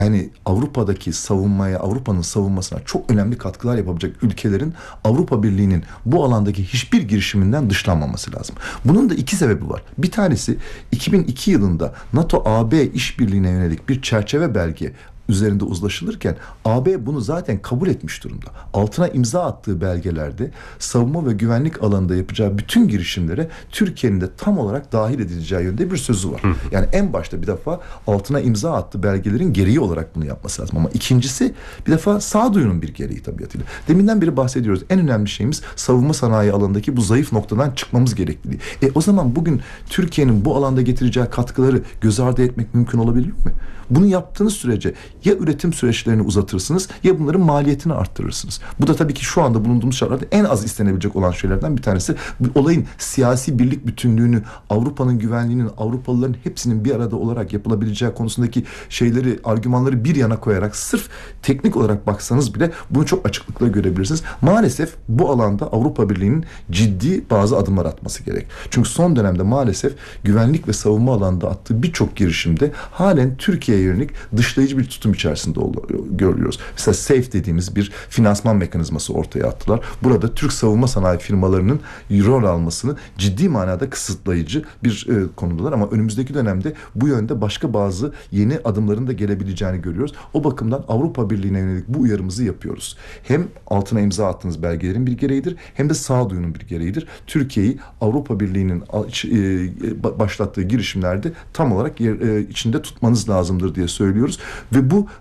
Yani Avrupa'daki savunmaya, Avrupa'nın savunmasına çok önemli katkılar yapabilecek ülkelerin Avrupa Birliği'nin bu alandaki hiçbir girişiminden dışlanmaması lazım. Bunun da iki sebebi var. Bir tanesi 2002 yılında NATO-AB işbirliğine yönelik bir çerçeve belge üzerinde uzlaşılırken AB bunu zaten kabul etmiş durumda. Altına imza attığı belgelerde savunma ve güvenlik alanında yapacağı bütün girişimlere Türkiye'nin de tam olarak dahil edileceği yönde bir sözü var. Yani en başta bir defa altına imza attığı belgelerin gereği olarak bunu yapması lazım. Ama ikincisi bir defa sağduyunun bir gereği tabiatıyla. Deminden beri bahsediyoruz. En önemli şeyimiz savunma sanayi alanındaki bu zayıf noktadan çıkmamız gerekliliği. O zaman bugün Türkiye'nin bu alanda getireceği katkıları göz ardı etmek mümkün olabilir mi? Bunu yaptığınız sürece ya üretim süreçlerini uzatırsınız ya bunların maliyetini arttırırsınız. Bu da tabii ki şu anda bulunduğumuz şartlarda en az istenebilecek olan şeylerden bir tanesi. Bu olayın siyasi birlik bütünlüğünü, Avrupa'nın güvenliğinin, Avrupalıların hepsinin bir arada olarak yapılabileceği konusundaki şeyleri, argümanları bir yana koyarak sırf teknik olarak baksanız bile bunu çok açıklıkla görebilirsiniz. Maalesef bu alanda Avrupa Birliği'nin ciddi bazı adımlar atması gerek. Çünkü son dönemde maalesef güvenlik ve savunma alanında attığı birçok girişimde halen Türkiye'ye yönelik dışlayıcı bir tutum içerisinde görüyoruz. Mesela SAFE dediğimiz bir finansman mekanizması ortaya attılar. Burada Türk savunma sanayi firmalarının rol almasını ciddi manada kısıtlayıcı bir konudalar ama önümüzdeki dönemde bu yönde başka bazı yeni adımların da gelebileceğini görüyoruz. O bakımdan Avrupa Birliği'ne yönelik bu uyarımızı yapıyoruz. Hem altına imza attığınız belgelerin bir gereğidir hem de sağduyunun bir gereğidir. Türkiye'yi Avrupa Birliği'nin başlattığı girişimlerde tam olarak içinde tutmanız lazımdır diye söylüyoruz. Ve bu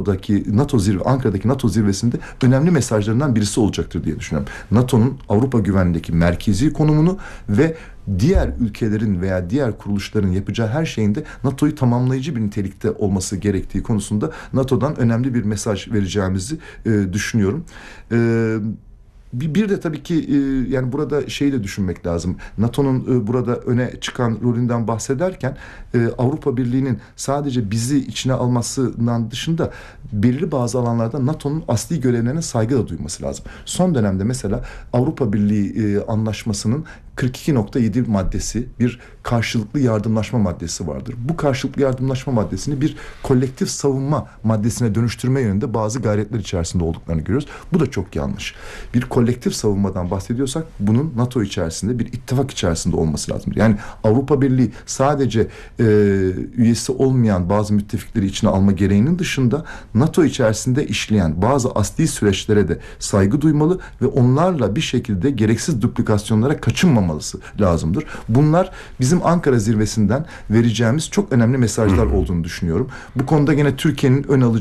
Ankara'daki NATO zirvesinde önemli mesajlarından birisi olacaktır diye düşünüyorum. NATO'nun Avrupa güvenliğindeki merkezi konumunu ve diğer ülkelerin veya diğer kuruluşların yapacağı her şeyin de NATO'yu tamamlayıcı bir nitelikte olması gerektiği konusunda NATO'dan önemli bir mesaj vereceğimizi düşünüyorum. Bir de tabii ki yani burada şeyi de düşünmek lazım. NATO'nun burada öne çıkan rolünden bahsederken Avrupa Birliği'nin sadece bizi içine almasından dışında belirli bazı alanlarda NATO'nun asli görevlerine saygı da duyması lazım. Son dönemde mesela Avrupa Birliği anlaşmasının 42.7 maddesi bir karşılıklı yardımlaşma maddesi vardır. Bu karşılıklı yardımlaşma maddesini bir kolektif savunma maddesine dönüştürme yönünde bazı gayretler içerisinde olduklarını görüyoruz. Bu da çok yanlış. Bir kolektif savunmadan bahsediyorsak bunun NATO içerisinde bir ittifak içerisinde olması lazım. Yani Avrupa Birliği sadece üyesi olmayan bazı müttefikleri içine alma gereğinin dışında NATO içerisinde işleyen bazı asli süreçlere de saygı duymalı ve onlarla bir şekilde gereksiz duplikasyonlara kaçınmamalısı lazımdır. Bunlar bizim Ankara zirvesinden vereceğimiz çok önemli mesajlar olduğunu düşünüyorum. Bu konuda gene Türkiye'nin ön alıcı